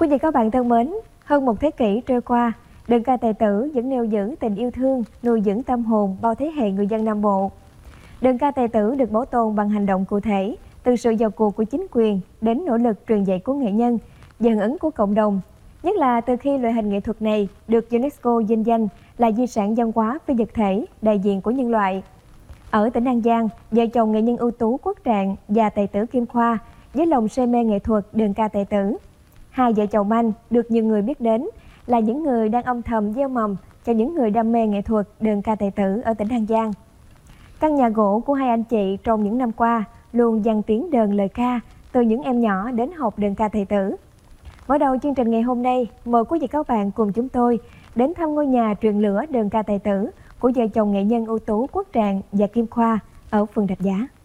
Quý vị các bạn thân mến, hơn một thế kỷ trôi qua, đơn ca tài tử vẫn nêu giữ tình yêu thương, nuôi dưỡng tâm hồn bao thế hệ người dân Nam Bộ. Đơn ca tài tử được bảo tồn bằng hành động cụ thể, từ sự vào cuộc của chính quyền đến nỗ lực truyền dạy của nghệ nhân, và hưởng ứng của cộng đồng. Nhất là từ khi loại hình nghệ thuật này được UNESCO vinh danh là di sản văn hóa phi vật thể đại diện của nhân loại. Ở tỉnh An Giang, vợ chồng nghệ nhân ưu tú Quốc Trạng và tài tử Kim Khoa với lòng say mê nghệ thuật đơn ca tài tử. Hai vợ chồng anh được nhiều người biết đến là những người đang âm thầm gieo mầm cho những người đam mê nghệ thuật đơn ca tài tử ở tỉnh An Giang. Căn nhà gỗ của hai anh chị trong những năm qua luôn dâng tiếng đờn lời ca từ những em nhỏ đến học đơn ca tài tử. Mở đầu chương trình ngày hôm nay, mời quý vị các bạn cùng chúng tôi đến thăm ngôi nhà truyền lửa đơn ca tài tử của vợ chồng nghệ nhân ưu tú Quốc Trạng và Kim Khoa ở phường Rạch Giá.